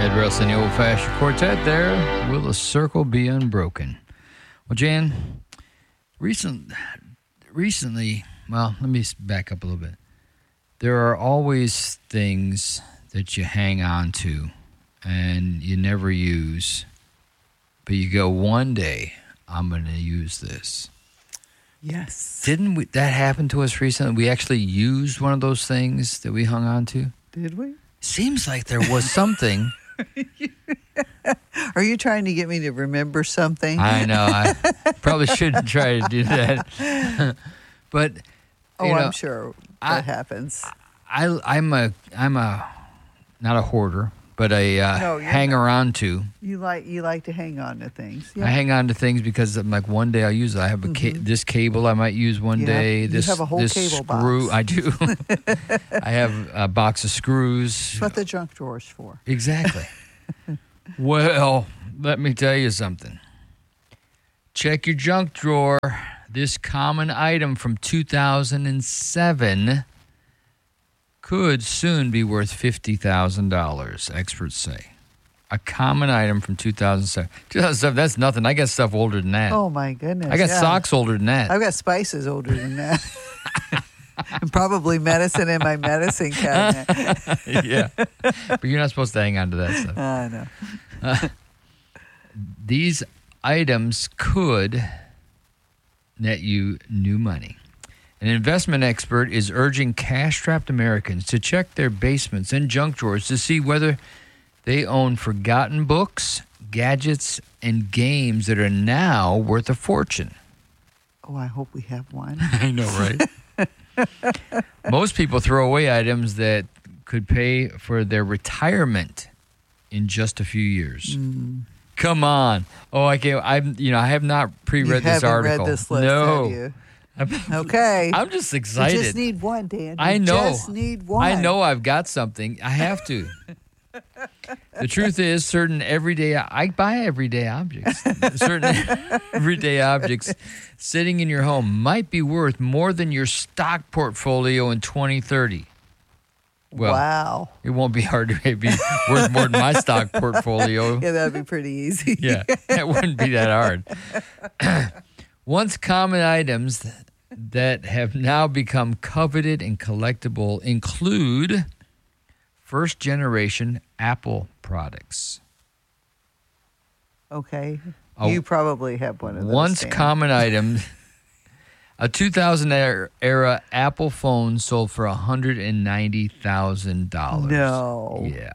Ed Russ and the Old Fashioned Quartet there. Will the circle be unbroken? Well, Jan, recently, well, let me back up a little bit. There are always things that you hang on to and you never use, but you go, one day I'm going to use this. Yes. Didn't that happen to us recently? We actually used one of those things that we hung on to. Did we? Seems like there was something. Are you trying to get me to remember something? I know. I probably shouldn't try to do that. But I'm sure that happens. I'm a not a hoarder, but a hanger on to. You like to hang on to things. Yeah. I hang on to things because I'm like, one day I'll use it. I have this cable I might use one day. This, you have a whole cable screw, box. I do. I have a box of screws. That's what the junk drawer's for. Exactly. Well, let me tell you something. Check your junk drawer. This common item from 2007 could soon be worth $50,000, experts say. A common item from 2007. 2007, that's nothing. I got stuff older than that. Oh, my goodness. I got socks older than that. I've got spices older than that. And probably medicine in my medicine cabinet. Yeah. But you're not supposed to hang on to that stuff. I know. These items could net you new money. An investment expert is urging cash-strapped Americans to check their basements and junk drawers to see whether they own forgotten books, gadgets, and games that are now worth a fortune. Oh, I hope we have one. I know, right? Most people throw away items that could pay for their retirement in just a few years. Come on. Oh, I can't. I have not pre-read this article. Read this list, no. have you? Okay. I'm just excited. You just need one, Dan. I know. Just need one. I know I've got something. I have to. The truth is, I buy everyday objects. Certain everyday objects sitting in your home might be worth more than your stock portfolio in 2030. Well, wow. It won't be hard to be worth more than my stock portfolio. Yeah, that'd be pretty easy. Yeah, it wouldn't be that hard. Once common items that have now become coveted and collectible include first-generation Apple products. Okay. You probably have one of those. Once Dan. common items, a 2000 era Apple phone sold for $190,000. No. Yeah.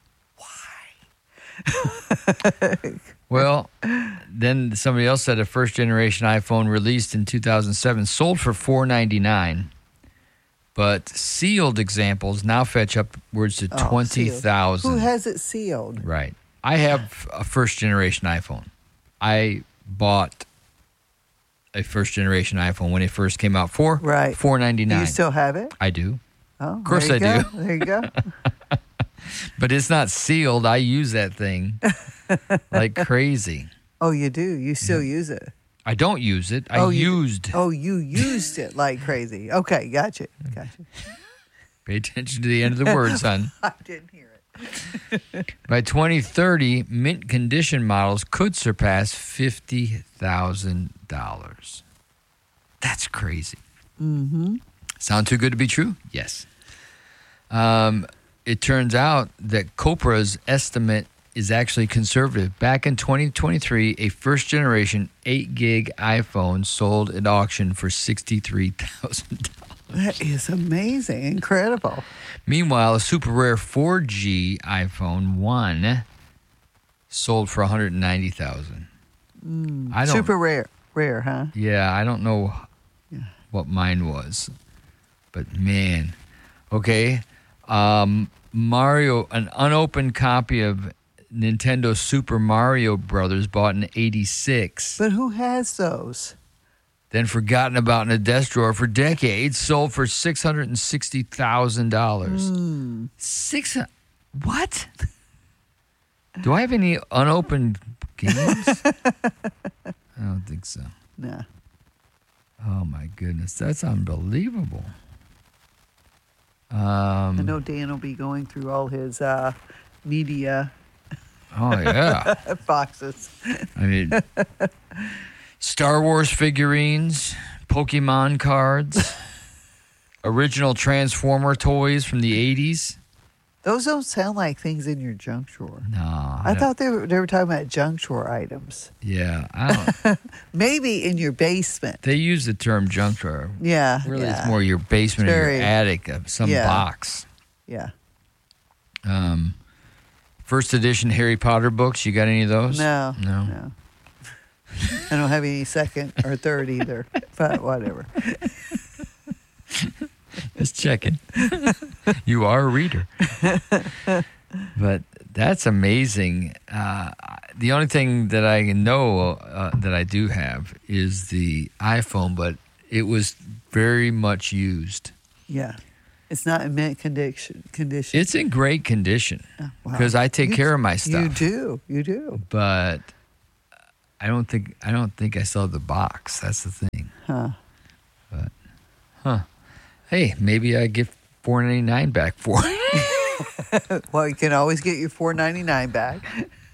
Why? Well, then somebody else said a first-generation iPhone released in 2007 sold for $499. But sealed examples now fetch upwards to $20,000. Who has it sealed? Right. I have a first-generation iPhone. I bought a first-generation iPhone when it first came out for $499. Do you still have it? I do. Oh, of course I do. There you go. But it's not sealed. I use that thing like crazy. Oh, you do? You still use it? I don't use it. I used. Oh, you used it like crazy. Okay, gotcha. Pay attention to the end of the word, son. I didn't hear it. By 2030, mint condition models could surpass $50,000. That's crazy. Mm-hmm. Sound too good to be true? Yes. It turns out that Copra's estimate is actually conservative. Back in 2023, a first-generation 8-gig iPhone sold at auction for $63,000. That is amazing. Incredible. Meanwhile, a super rare 4G iPhone 1 sold for $190,000. Super rare, huh? Yeah, I don't know what mine was. But, man. Okay. Mario, an unopened copy of Nintendo Super Mario Brothers bought in 86. But who has those? Then forgotten about in a desk drawer for decades, sold for $660,000. What? Do I have any unopened games? I don't think so. No. Oh, my goodness. That's unbelievable. I know Dan will be going through all his media Oh, yeah. Boxes. I mean, Star Wars figurines, Pokemon cards, original Transformer toys from the 80s. Those don't sound like things in your junk drawer. No. I thought they were talking about junk drawer items. Yeah. I don't. Maybe in your basement. They use the term junk drawer. Yeah. Really, yeah. it's more your basement or your attic of some box. Yeah. First edition Harry Potter books. You got any of those? No. No. I don't have any second or third either, but whatever. Just checking. You are a reader. But that's amazing. The only thing that I know that I do have is the iPhone, but it was very much used. Yeah. It's not in mint condition. It's in great condition because I take care of my stuff. You do. But I don't think I still have the box. That's the thing. But hey, maybe I get $4.99 back for it. Well, you can always get your $4.99 back.